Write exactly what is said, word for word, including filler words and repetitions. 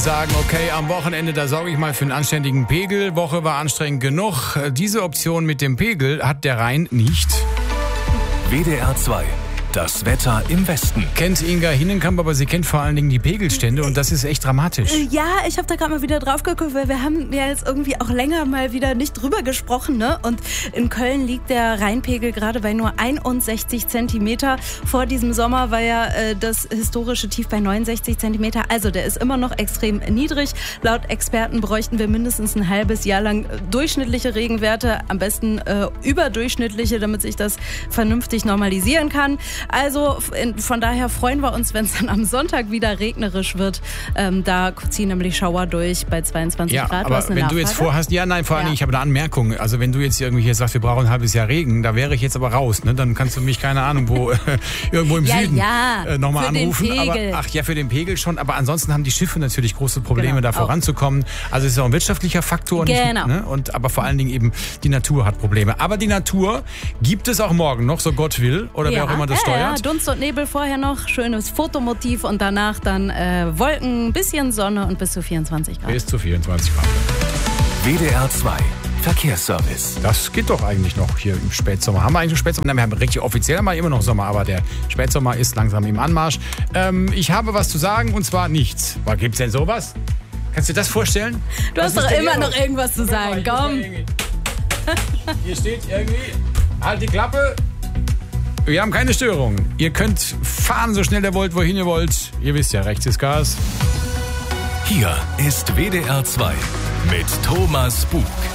sagen, okay, am Wochenende, da sorge ich mal für einen anständigen Pegel. Woche war anstrengend genug. Diese Option mit dem Pegel hat der Rhein nicht. W D R zwei. Das Wetter im Westen. Kennt Inga Hinnenkamp, aber sie kennt vor allen Dingen die Pegelstände und das ist echt dramatisch. Ja, ich habe da gerade mal wieder drauf geguckt, weil wir haben ja jetzt irgendwie auch länger mal wieder nicht drüber gesprochen, ne? Und in Köln liegt der Rheinpegel gerade bei nur einundsechzig Zentimeter. Vor diesem Sommer war ja äh, das historische Tief bei neunundsechzig Zentimeter. Also der ist immer noch extrem niedrig. Laut Experten bräuchten wir mindestens ein halbes Jahr lang durchschnittliche Regenwerte, am besten äh, überdurchschnittliche, damit sich das vernünftig normalisieren kann. Also von daher freuen wir uns, wenn es dann am Sonntag wieder regnerisch wird. Ähm, da ziehen nämlich Schauer durch bei zweiundzwanzig ja, Grad. Aber was eine wenn Nachfrage? du jetzt vorhast, ja nein, vor allem ja. ich habe eine Anmerkung. Also wenn du jetzt irgendwie hier sagst, wir brauchen ein halbes Jahr Regen, da wäre ich jetzt aber raus. Ne? Dann kannst du mich, keine Ahnung, wo irgendwo im ja, Süden ja, äh, nochmal anrufen. Den Pegel. Aber, ach ja, für den Pegel schon. Aber ansonsten haben die Schiffe natürlich große Probleme, genau, da auch. voranzukommen. Also es ist auch ein wirtschaftlicher Faktor. Genau. Nicht, ne? Und, aber vor allen Dingen eben die Natur hat Probleme. Aber die Natur gibt es auch morgen noch, so Gott will. Oder ja, wer auch immer das ja, steuert. Ja, Dunst und Nebel vorher noch, schönes Fotomotiv und danach dann äh, Wolken, bisschen Sonne und bis zu vierundzwanzig Grad. Bis zu vierundzwanzig Grad. W D R zwei. Verkehrsservice. Das geht doch eigentlich noch hier im Spätsommer. Haben wir eigentlich einen Spätsommer? Nein, wir haben richtig offiziell mal immer noch Sommer, aber der Spätsommer ist langsam im Anmarsch. Ähm, ich habe was zu sagen und zwar nichts. Was gibt's denn sowas? Kannst du dir das vorstellen? Du was hast doch immer noch irgendwas zu sagen, komm. Hier steht irgendwie, halt die Klappe. Wir haben keine Störung. Ihr könnt fahren, so schnell ihr wollt, wohin ihr wollt. Ihr wisst ja, rechts ist Gas. Hier ist W D R zwei mit Thomas Bug.